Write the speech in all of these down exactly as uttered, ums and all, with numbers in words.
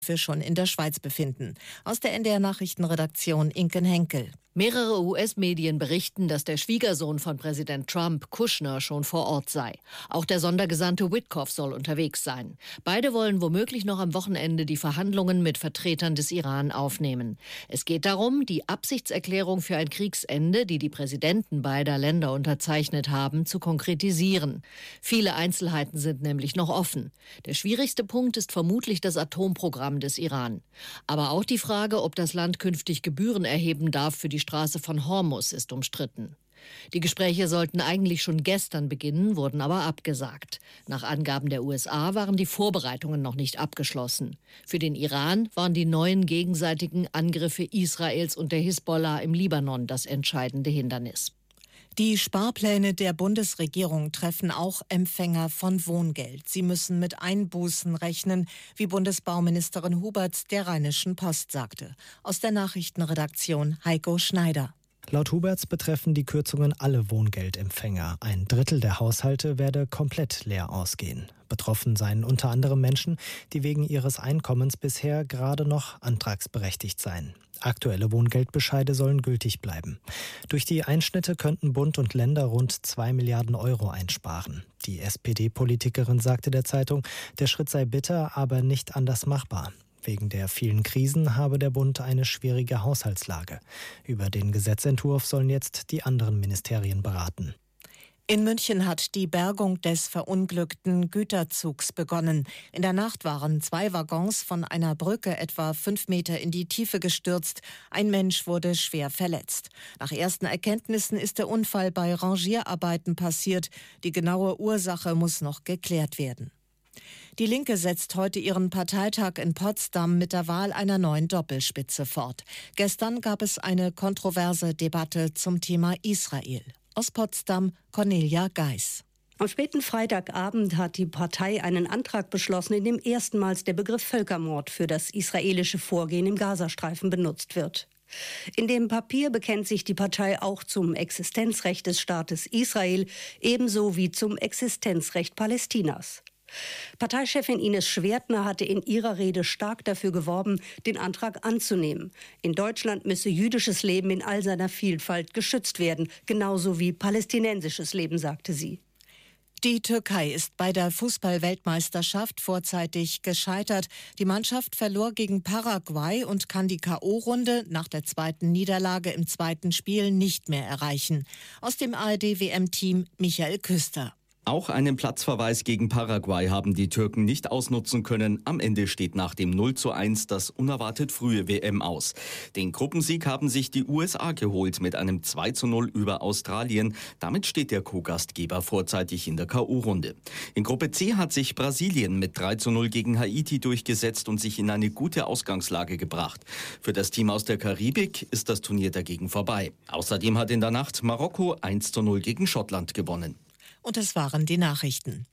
für schon in der Schweiz befinden. Aus der N D R-Nachrichtenredaktion Inken Henkel. Mehrere U S-Medien berichten, dass der Schwiegersohn von Präsident Trump, Kushner, schon vor Ort sei. Auch der Sondergesandte Witkoff soll unterwegs sein. Beide wollen womöglich noch am Wochenende die Verhandlungen mit Vertretern des Iran aufnehmen. Es geht darum, die Absichtserklärung für ein Kriegsende, die die Präsidenten beider Länder unterzeichnet haben, zu konkretisieren. Viele Einzelheiten sind nämlich noch offen. Der schwierigste Punkt ist vermutlich das Atomprogramm des Iran. Aber auch die Frage, ob das Land künftig Gebühren erheben darf für die Straße von Hormuz, ist umstritten. Die Gespräche sollten eigentlich schon gestern beginnen, wurden aber abgesagt. Nach Angaben der U S A waren die Vorbereitungen noch nicht abgeschlossen. Für den Iran waren die neuen gegenseitigen Angriffe Israels und der Hisbollah im Libanon das entscheidende Hindernis. Die Sparpläne der Bundesregierung treffen auch Empfänger von Wohngeld. Sie müssen mit Einbußen rechnen, wie Bundesbauministerin Huberts der Rheinischen Post sagte. Aus der Nachrichtenredaktion Heiko Schneider. Laut Huberts betreffen die Kürzungen alle Wohngeldempfänger. Ein Drittel der Haushalte werde komplett leer ausgehen. Betroffen seien unter anderem Menschen, die wegen ihres Einkommens bisher gerade noch antragsberechtigt seien. Aktuelle Wohngeldbescheide sollen gültig bleiben. Durch die Einschnitte könnten Bund und Länder rund zwei Milliarden Euro einsparen. Die S P D-Politikerin sagte der Zeitung, der Schritt sei bitter, aber nicht anders machbar. Wegen der vielen Krisen habe der Bund eine schwierige Haushaltslage. Über den Gesetzentwurf sollen jetzt die anderen Ministerien beraten. In München hat die Bergung des verunglückten Güterzugs begonnen. In der Nacht waren zwei Waggons von einer Brücke etwa fünf Meter in die Tiefe gestürzt. Ein Mensch wurde schwer verletzt. Nach ersten Erkenntnissen ist der Unfall bei Rangierarbeiten passiert. Die genaue Ursache muss noch geklärt werden. Die Linke setzt heute ihren Parteitag in Potsdam mit der Wahl einer neuen Doppelspitze fort. Gestern gab es eine kontroverse Debatte zum Thema Israel. Aus Potsdam, Cornelia Geis. Am späten Freitagabend hat die Partei einen Antrag beschlossen, in dem erstmals der Begriff Völkermord für das israelische Vorgehen im Gazastreifen benutzt wird. In dem Papier bekennt sich die Partei auch zum Existenzrecht des Staates Israel, ebenso wie zum Existenzrecht Palästinas. Parteichefin Ines Schwertner hatte in ihrer Rede stark dafür geworben, den Antrag anzunehmen. In Deutschland müsse jüdisches Leben in all seiner Vielfalt geschützt werden, genauso wie palästinensisches Leben, sagte sie. Die Türkei ist bei der Fußball-Weltmeisterschaft vorzeitig gescheitert. Die Mannschaft verlor gegen Paraguay und kann die K O-Runde nach der zweiten Niederlage im zweiten Spiel nicht mehr erreichen. Aus dem A R D-W M-Team Michael Küster. Auch einen Platzverweis gegen Paraguay haben die Türken nicht ausnutzen können. Am Ende steht nach dem null zu eins das unerwartet frühe W M aus. Den Gruppensieg haben sich die U S A geholt mit einem zwei zu null über Australien. Damit steht der Co-Gastgeber vorzeitig in der K O-Runde. In Gruppe C hat sich Brasilien mit drei zu null gegen Haiti durchgesetzt und sich in eine gute Ausgangslage gebracht. Für das Team aus der Karibik ist das Turnier dagegen vorbei. Außerdem hat in der Nacht Marokko eins zu null gegen Schottland gewonnen. Und das waren die Nachrichten.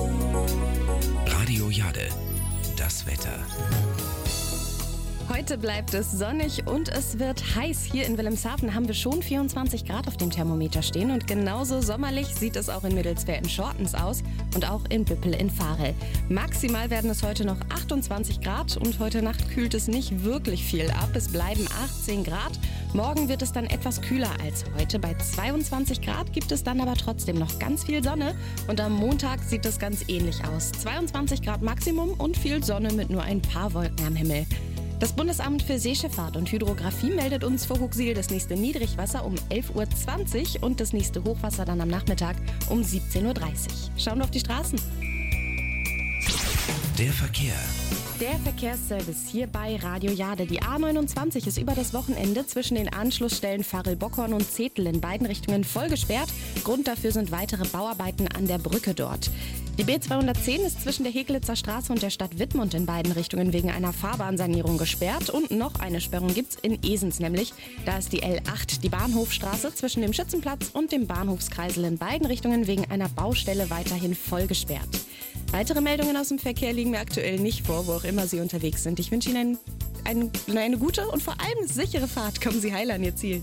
Radio Jade, das Wetter. Heute bleibt es sonnig und es wird heiß. Hier in Wilhelmshaven haben wir schon vierundzwanzig Grad auf dem Thermometer stehen und genauso sommerlich sieht es auch in Middelswer-in-Schortens aus und auch in Büppel in Varel. Maximal werden es heute noch achtundzwanzig Grad und heute Nacht kühlt es nicht wirklich viel ab. Es bleiben achtzehn Grad. Morgen wird es dann etwas kühler als heute. Bei zweiundzwanzig Grad gibt es dann aber trotzdem noch ganz viel Sonne und am Montag sieht es ganz ähnlich aus. zweiundzwanzig Grad Maximum und viel Sonne mit nur ein paar Wolken am Himmel. Das Bundesamt für Seeschifffahrt und Hydrographie meldet uns vor Huxil das nächste Niedrigwasser um elf Uhr zwanzig und das nächste Hochwasser dann am Nachmittag um siebzehn Uhr dreißig. Schauen wir auf die Straßen. Der Verkehr. Der Verkehrsservice hier bei Radio Jade. Die A neunundzwanzig ist über das Wochenende zwischen den Anschlussstellen Varel-Bockhorn und Zetel in beiden Richtungen voll gesperrt. Grund dafür sind weitere Bauarbeiten an der Brücke dort. Die B zweihundertzehn ist zwischen der Heglitzer Straße und der Stadt Wittmund in beiden Richtungen wegen einer Fahrbahnsanierung gesperrt. Und noch eine Sperrung gibt's in Esens nämlich. Da ist die L acht, die Bahnhofstraße zwischen dem Schützenplatz und dem Bahnhofskreisel in beiden Richtungen wegen einer Baustelle weiterhin voll gesperrt. Weitere Meldungen aus dem Verkehr liegen mir aktuell nicht vor, wo auch immer Sie unterwegs sind. Ich wünsche Ihnen ein, ein, eine gute und vor allem sichere Fahrt. Kommen Sie heil an Ihr Ziel.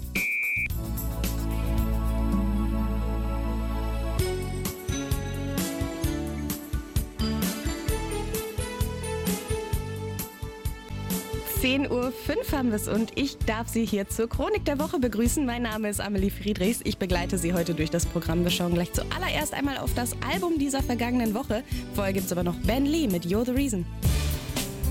zehn Uhr fünf haben wir es und ich darf Sie hier zur Chronik der Woche begrüßen. Mein Name ist Amelie Friedrichs. Ich begleite Sie heute durch das Programm. Wir schauen gleich zuallererst einmal auf das Album dieser vergangenen Woche. Vorher gibt es aber noch Ben Lee mit You're the Reason.